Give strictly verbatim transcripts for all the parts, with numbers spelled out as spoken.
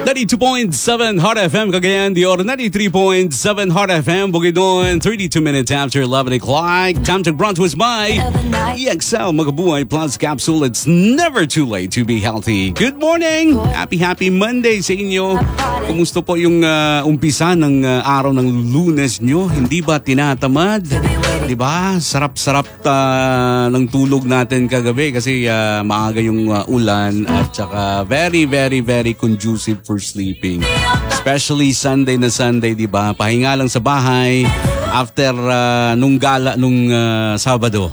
ninety-two point seven Hot F M Cagayan de Oro, ninety-three point seven Hot F M Bukidnon, thirty-two minutes after eleven o'clock. Time to brought to us by E X L Makabuhay Plus Capsule. It's never too late to be healthy. Good morning! Happy, happy Monday sa inyo. Kumusta po yung uh, umpisa ng uh, araw ng Lunes nyo? Hindi ba tinatamad? Diba? Sarap-sarap uh, ng tulog natin kagabi kasi uh, maaga yung uh, ulan at saka very, very, very conducive for sleeping. Especially Sunday na Sunday, diba? Pahinga lang sa bahay after uh, nung gala nung uh, Sabado.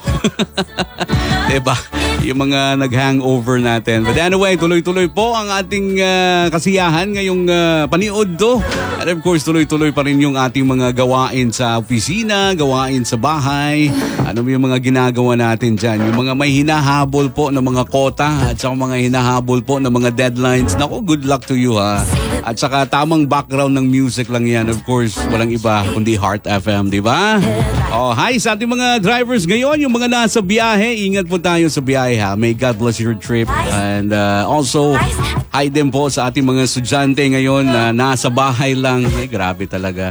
Diba? Yung mga nag-hangover natin. But anyway, tuloy-tuloy po ang ating uh, kasiyahan ngayong uh, paniod to. And of course, tuloy-tuloy pa rin yung ating mga gawain sa opisina, gawain sa bahay. Ano yung mga ginagawa natin dyan? Yung mga may hinahabol po ng mga kota at saka mga hinahabol po ng mga deadlines. Naku, good luck to you ha. At saka tamang background ng music lang yan. Of course, walang iba kundi Heart F M, di ba? Oh, hi sa ating mga drivers ngayon, yung mga nasa biyahe. Ingat po tayo sa biyahe ha. May God bless your trip. And uh, also, hi din po sa ating mga estudyante ngayon na nasa bahay lang. Ay, grabe talaga.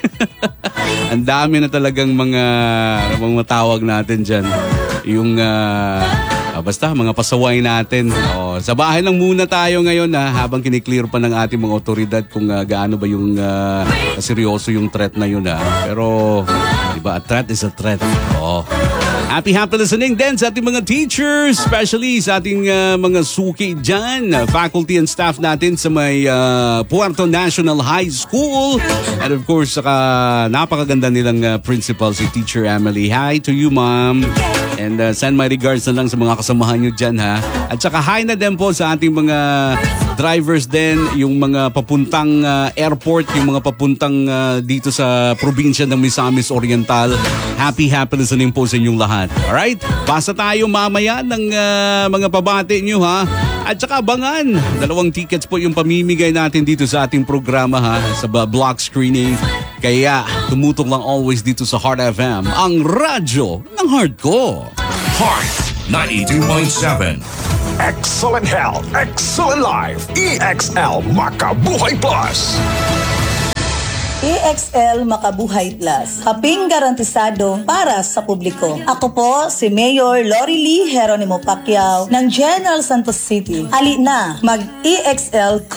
Ang dami na talagang mga, mga matawag natin dyan. Yung, uh, uh, basta, mga pasaway natin. Oh, sa bahay lang muna tayo ngayon ha, habang kiniklear pa ng ating mga otoridad kung uh, gaano ba yung uh, seryoso yung threat na yun ha. Pero, diba, a threat is a threat. Oh. Happy, happy listening din sa ating mga teachers, especially sa ating uh, mga suki dyan, uh, faculty and staff natin sa may uh, Puerto National High School. And of course, saka napakaganda nilang uh, principal, si Teacher Emily. Hi to you, ma'am. And uh, send my regards na lang sa mga kasamahan nyo dyan, ha. At saka hi na din po sa ating mga drivers din, yung mga papuntang uh, airport, yung mga papuntang uh, dito sa probinsya ng Misamis Oriental. Happy, happy listening po sa inyong lahat. Alright? Basta tayo mamaya ng uh, mga pabati nyo, ha? At saka abangan, dalawang tickets po yung pamimigay natin dito sa ating programa, ha? Sa block screening. Kaya tumutok lang always dito sa Heart F M, ang radyo ng heart ko. Heart ninety-two point seven. Excellent health, excellent life. E X L Makabuhay Plus. E X L Makabuhay Plus, kaping garantisado para sa publiko. Ako po si Mayor Lori Lee Geronimo Pacquiao ng General Santos City. Ali na, mag-E X L